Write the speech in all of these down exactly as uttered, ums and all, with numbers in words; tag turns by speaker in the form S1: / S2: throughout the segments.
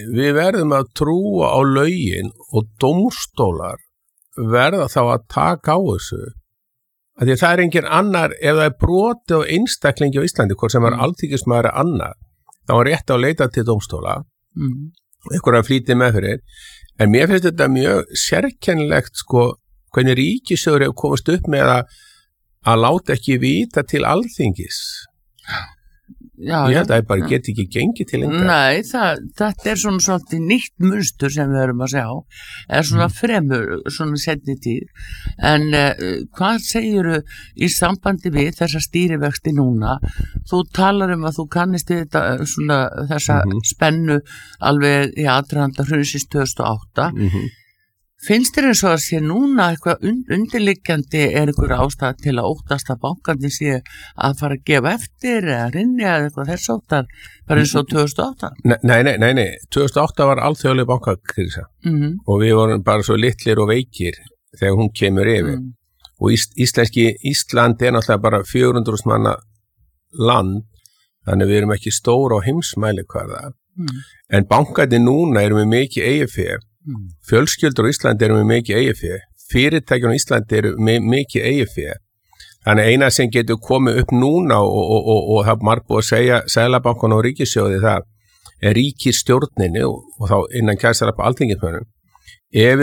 S1: við verðum að trúa á lögin og dómstólar verða þá að taka á þessu. Af því að það er engin annar, ef það er brotið á einstaklingi á Íslandi, hvort sem er mm. alþingismaður annar, þá er rétt að leita til dómstóla, mm. einhverja flýti með fyrir. En mér finnst þetta mjög sérkennilegt, sko, hvernig ríkissjóður hefur komist upp með að, að láta ekki vita til alþingis.
S2: Já,
S1: ég held að það bara geti ekki gengið til enga.
S2: Nei, það, þetta er svona svolítið nýtt munstur sem við erum að sjá, er svona fremur, svona seinni tíð. En uh, hvað segirðu í sambandi við þessa stýrivexti núna? Þú talar um að þú kannist við þetta, svona, þessa mm-hmm. spennu alveg í aðdraganda hrunsins tvö þúsund og átta. Mm-hmm. Finnst þér eins og að sé núna eitthvað undirliggjandi er einhver ástæða til að óttast að bankandi sé að fara að gefa eftir eða rinja eða eitthvað þess áttar bara eins og tvö þúsund og átta?
S1: Nei, nei, nei, nei. tvö þúsund og átta var alþjóðleg bankakrísa mm-hmm. og við vorum bara svo litlir og veikir þegar hún kemur yfir mm. og ís, íslenski Ísland er náttúrulega bara fjögur hundruð þúsund manna land, þannig við erum ekki stóra á heimsmælikvarða mm. en bankandi núna erum við mikið eigið fé. Fjölskyldur á Íslandi eru með mikið eigið fé, fyrirtækjun á Íslandi eru með mikið eigið fé. Þannig eina sem getur komið upp núna og, og, og, og það er margbúið að segja Seðlabankan og ríkissjóði það er ríkisstjórninni og, og þá innan kæsara på alþingismönnum. Ef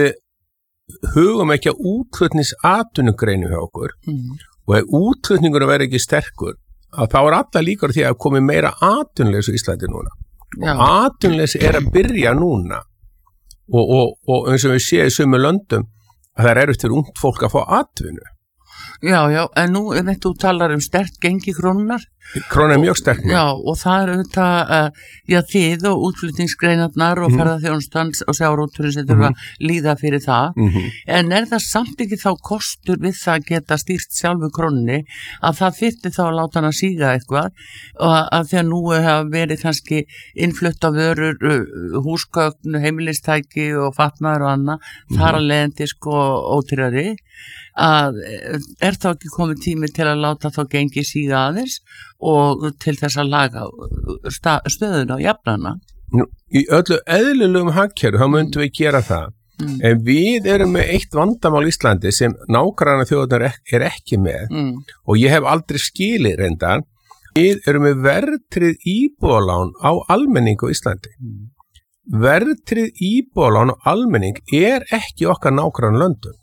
S1: við hugum ekki að útflutningsatvinnugreinu hjá okkur mm. og ef útflutningur verður ekki sterkur, að þá er alla líkur því að komi meira atvinnuleysi í Íslandi núna. Já. Og atvinnuleysi er að byrja núna. Og, og, og eins og við séum í sömu löndum að það er erfitt fyrir ungt fólk að fá atvinnu.
S2: Já, já, en nú er þetta þú talar um sterkt gengi krónunar.
S1: Krónan er mjög sterk.
S2: Já, og það er þetta, uh, já, þið og útflutningsgreinarnar og mm. ferðaþjónustans og sjávarútvegurinn sem þurfa mm-hmm. að líða fyrir það. Mm-hmm. En er það samt ekki þá kostur við það að geta stýrt sjálfu krónunni að það þyrfti þá að láta hann að síga eitthvað og að því að nú hafa verið kannski innflutta vörur, uh, húsgögn, heimilistæki og fatnaður og annað, mm-hmm. þar að leiðandi sko ótrýrari. Að er þá ekki komið tími til að láta þá gengi síga aðeins og til þess að laga stöðuna og jafnana?
S1: Í öllu eðlilegum hagkerfi þá myndum við gera það. Mm. En við erum með eitt vandamál í Íslandi sem nágranna þjóðurnar er ekki með mm. og ég hef aldrei skilið reyndar. Við erum með verðtryggð íbúðalán á almenning á Íslandi. Mm. Verðtryggð íbúðalán á almenning er ekki okkar nágranna löndum.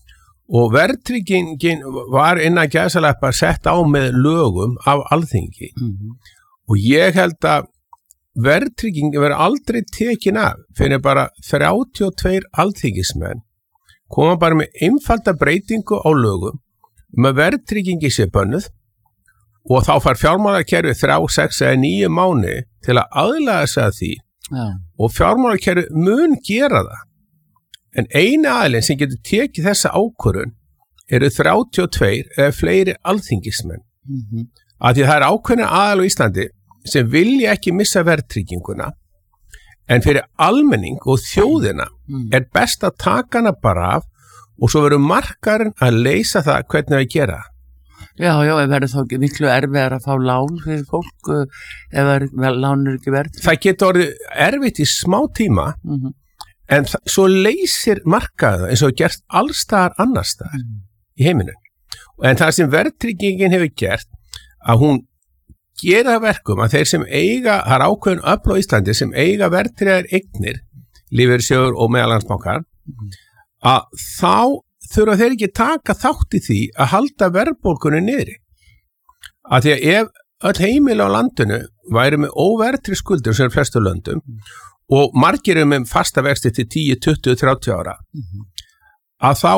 S1: Og verðtryggingin var innan gæsalappa sett á með lögum af alþingi. Mm-hmm. Og ég held að verðtryggingin verður aldrei tekin af fyrir bara þrjátíu og tveir alþingismenn koma bara með einfalda breytingu á lögum um að verðtryggingi sé bönnuð og þá fær fjármálakerfi þrjá, sex eða níu mánuði til að aðlaga sig að því ja. Og fjármálakerfi mun gera það. En eini aðilinn sem getur tekið þessa ákvörðun eru þrjátíu og tveir eða fleiri alþingismenn. Mm-hmm. Af því það er ákveðin aðil á Íslandi sem vilja ekki missa verðtrygginguna. En fyrir almenning og þjóðina mm. er best að taka hana bara af og svo verður markarinn að leysa það hvernig við gera.
S2: Já, já, ef verður þá ekki miklu erfiðar að fá lán fyrir fólk ef lánur ekki verð.
S1: Það getur orðið erfitt í smá tíma. Mm-hmm. En það, svo leysir markaða eins og gerst allstaðar annarstaðar mm. í heiminum. En það sem verðtryggingin hefur gert að hún gera verkum að þeir sem eiga, það er ákveðin öfl á Íslandi sem eiga verðtryggðar eignir, lífeyrissjóður og meðallandsbankar, mm. að þá þurfa þeir ekki taka þátt í því að halda verðbólgunni niðri. Að því að ef öll heimili á landinu væri með óverðtryggð skuldir sem er flestu löndum, mm. og margir eru með fasta vexti til tíu, tuttugu, þrjátíu ára, mm-hmm. að þá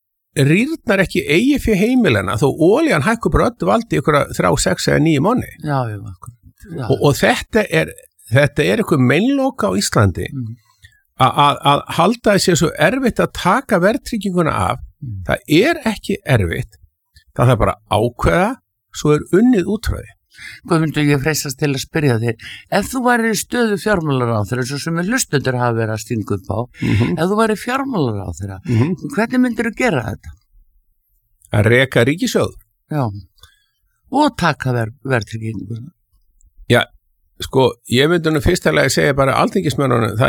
S1: rýrnar ekki eigi fyrir heimilana þó olían hækkur bara öllu valdi ykkur þrjá, sex eða níu mánuði.
S2: Já, já, já.
S1: Og, og þetta er, þetta er eitthvað meinloka á Íslandi mm. að, að halda þessi svo erfitt að taka verðtrygginguna af. Mm. Það er ekki erfitt, það er bara ákveða, svo er unnið útráði.
S2: Hvað myndu ég freistast til að spyrja þig? Ef þú væri stöðu fjármálaráðherra, svo sem við hlustendur hafa verið að stinga upp á, mm-hmm. ef þú væri fjármálaráðherra, mm-hmm. hvernig myndir þú gera þetta?
S1: Að reka ríkissjóð.
S2: Já, og taka ver- verðtryggingu.
S1: Já, sko, ég myndi nú fyrst að segja bara alþingismönnunum,